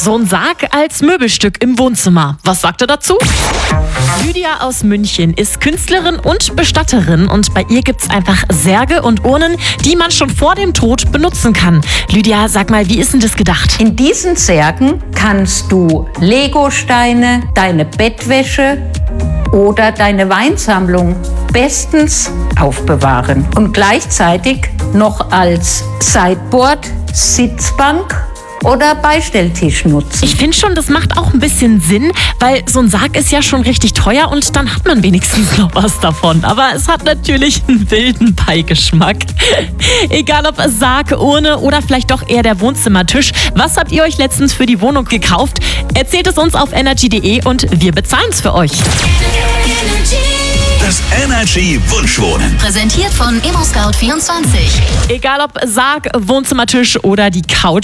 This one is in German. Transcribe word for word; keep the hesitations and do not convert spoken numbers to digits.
So ein Sarg als Möbelstück im Wohnzimmer. Was sagt er dazu? Lydia aus München ist Künstlerin und Bestatterin und bei ihr gibt's einfach Särge und Urnen, die man schon vor dem Tod benutzen kann. Lydia, sag mal, wie ist denn das gedacht? In diesen Särgen kannst du Legosteine, deine Bettwäsche oder deine Weinsammlung bestens aufbewahren und gleichzeitig noch als Sideboard, Sitzbank oder Beistelltisch nutzen. Ich finde schon, das macht auch ein bisschen Sinn, weil so ein Sarg ist ja schon richtig teuer und dann hat man wenigstens noch was davon. Aber es hat natürlich einen wilden Beigeschmack. Egal ob Sarg, Urne oder vielleicht doch eher der Wohnzimmertisch. Was habt ihr euch letztens für die Wohnung gekauft? Erzählt es uns auf energy punkt de und wir bezahlen es für euch. Das Energy Wunschwohnen. Präsentiert von ImmoScout vierundzwanzig. Egal ob Sarg, Wohnzimmertisch oder die Couch.